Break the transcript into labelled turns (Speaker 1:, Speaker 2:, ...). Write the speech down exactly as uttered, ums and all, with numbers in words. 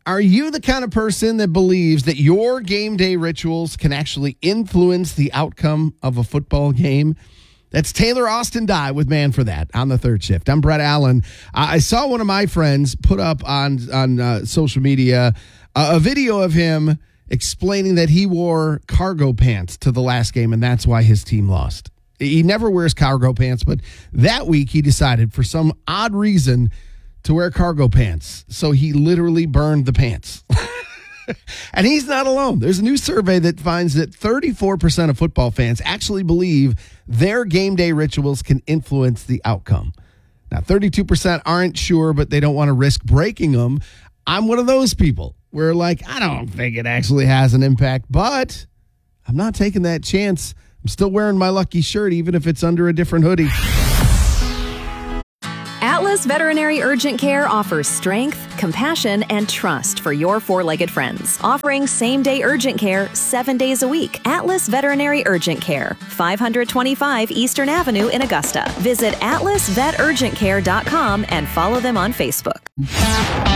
Speaker 1: Are you the kind of person that believes that your game day rituals can actually influence the outcome of a football game? That's Taylor Austin Dye with Man for That on the third shift. I'm Brett Allen. I saw one of my friends put up on, on uh, social media uh, a video of him explaining that he wore cargo pants to the last game, and that's why his team lost. He never wears cargo pants, but that week he decided for some odd reason to wear cargo pants. So he literally burned the pants. And he's not alone. There's a new survey that finds that thirty-four percent of football fans actually believe their game day rituals can influence the outcome. Now, thirty-two percent aren't sure, but they don't want to risk breaking them. I'm one of those people where, like, I don't think it actually has an impact, but I'm not taking that chance. I'm still wearing my lucky shirt, even if it's under a different hoodie.
Speaker 2: Atlas Veterinary Urgent Care offers strength, compassion, and trust for your four-legged friends. Offering same-day urgent care seven days a week. Atlas Veterinary Urgent Care, five twenty-five Eastern Avenue in Augusta. Visit atlas vet urgent care dot com and follow them on Facebook.